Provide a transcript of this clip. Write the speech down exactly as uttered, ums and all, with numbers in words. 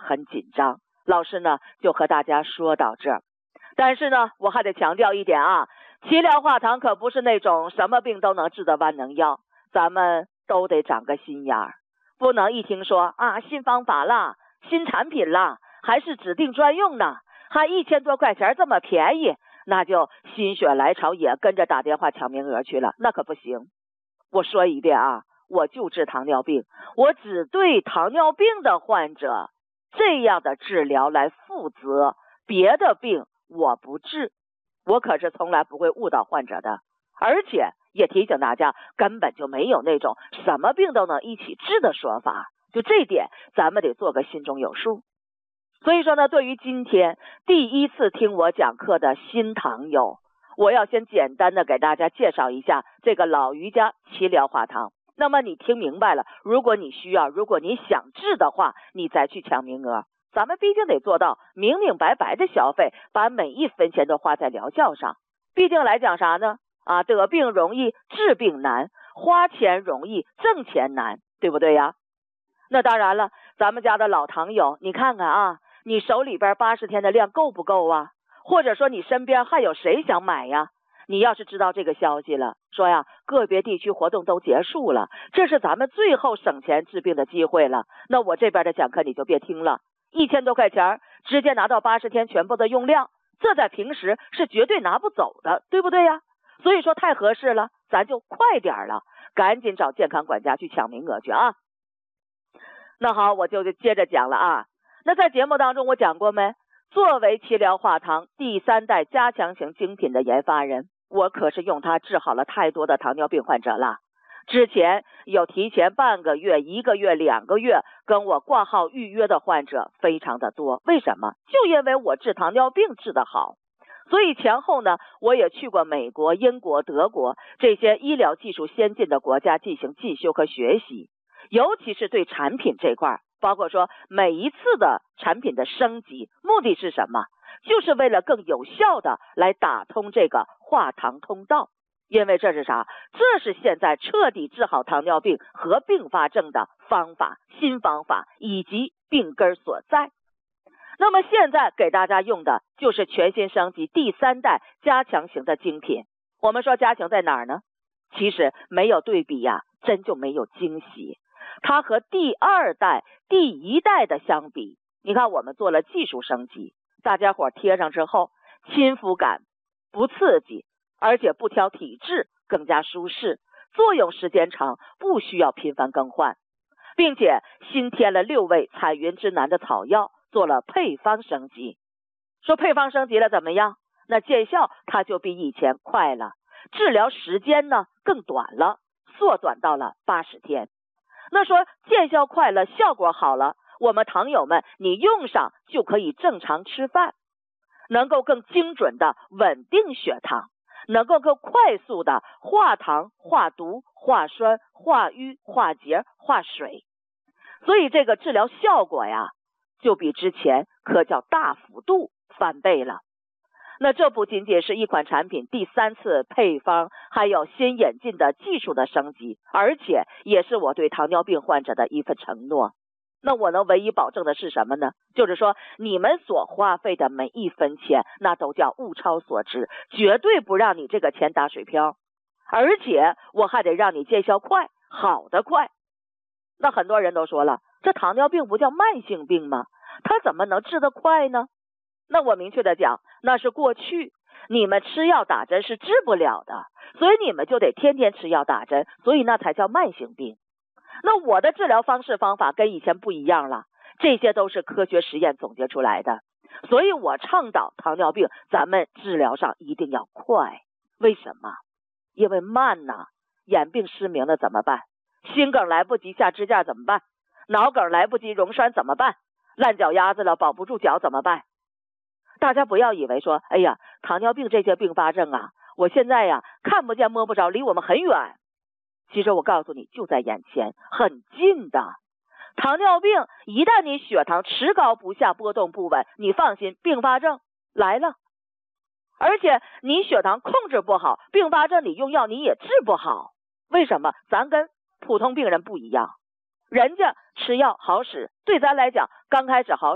很紧张。老师呢就和大家说到这儿，但是呢我还得强调一点啊，齐疗化糖可不是那种什么病都能治的万能药，咱们都得长个心眼儿，不能一听说啊新方法啦，新产品啦，还是指定专用呢，还一千多块钱这么便宜，那就心血来潮也跟着打电话抢名额去了，那可不行。我说一遍啊，我就治糖尿病，我只对糖尿病的患者这样的治疗来负责，别的病我不治，我可是从来不会误导患者的，而且也提醒大家，根本就没有那种什么病都能一起治的说法，就这点咱们得做个心中有数。所以说呢，对于今天第一次听我讲课的新糖友，我要先简单的给大家介绍一下这个老瑜伽齐疗化糖。那么你听明白了，如果你需要，如果你想治的话，你再去抢名额。咱们毕竟得做到明明白白的消费，把每一分钱都花在疗效上。毕竟来讲啥呢？啊，得病容易，治病难，花钱容易，挣钱难，对不对呀？那当然了，咱们家的老糖友，你看看啊，你手里边八十天的量够不够啊？或者说你身边还有谁想买呀？你要是知道这个消息了，说呀个别地区活动都结束了，这是咱们最后省钱治病的机会了，那我这边的讲课你就别听了，一千多块钱直接拿到八十天全部的用量，这在平时是绝对拿不走的，对不对呀？所以说太合适了，咱就快点了，赶紧找健康管家去抢名额去啊。那好，我就接着讲了啊。那在节目当中我讲过没？作为齐疗化糖第三代加强型精品的研发人，我可是用它治好了太多的糖尿病患者了。之前有提前半个月、一个月、两个月跟我挂号预约的患者非常的多。为什么？就因为我治糖尿病治得好。所以前后呢，我也去过美国、英国、德国这些医疗技术先进的国家进行进修和学习，尤其是对产品这块，包括说每一次的产品的升级，目的是什么？就是为了更有效的来打通这个化糖通道。因为这是啥？这是现在彻底治好糖尿病和并发症的方法、新方法以及病根所在。那么现在给大家用的就是全新升级第三代加强型的精品。我们说加强在哪儿呢？其实没有对比呀，真就没有惊喜。它和第二代、第一代的相比，你看我们做了技术升级，大家伙贴上之后，亲肤感不刺激，而且不挑体质，更加舒适，作用时间长，不需要频繁更换，并且新添了六味彩云之南的草药，做了配方升级。说配方升级了怎么样？那见效它就比以前快了，治疗时间呢更短了，缩短到了八十天。那说见效快了，效果好了，我们糖友们你用上就可以正常吃饭，能够更精准的稳定血糖，能够更快速的化糖、化毒、化酸、化瘀、化结、化水。所以这个治疗效果呀，就比之前可叫大幅度翻倍了。那这不仅仅是一款产品第三次配方，还有新引进的技术的升级，而且也是我对糖尿病患者的一份承诺。那我能唯一保证的是什么呢？就是说你们所花费的每一分钱，那都叫物超所值，绝对不让你这个钱打水漂，而且我还得让你见效快，好的快。那很多人都说了，这糖尿病不叫慢性病吗？它怎么能治得快呢？那我明确的讲，那是过去你们吃药打针是治不了的，所以你们就得天天吃药打针，所以那才叫慢性病。那我的治疗方式方法跟以前不一样了，这些都是科学实验总结出来的，所以我倡导糖尿病咱们治疗上一定要快。为什么？因为慢呐，眼病失明了怎么办？心梗来不及下支架怎么办？脑梗来不及溶栓怎么办？烂脚丫子了保不住脚怎么办？大家不要以为说，哎呀，糖尿病这些并发症啊，我现在呀看不见摸不着，离我们很远。其实我告诉你，就在眼前，很近的。糖尿病一旦你血糖持高不下，波动不稳，你放心，并发症来了。而且你血糖控制不好，并发症你用药你也治不好。为什么？咱跟普通病人不一样，人家吃药好使，对咱来讲刚开始好使